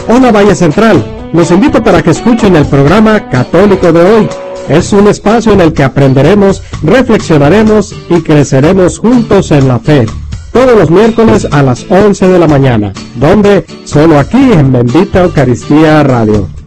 Hola Valle Central, los invito para que escuchen el programa Católico de Hoy. Es un espacio en el que aprenderemos, reflexionaremos y creceremos juntos en la fe. Todos los miércoles a las 11 de la mañana, donde solo aquí en Bendita Eucaristía Radio.